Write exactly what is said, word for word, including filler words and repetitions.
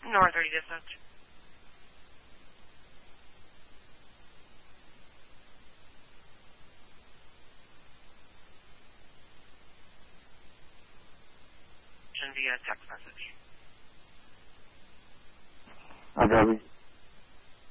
Northerly distance. Via text message. I got it.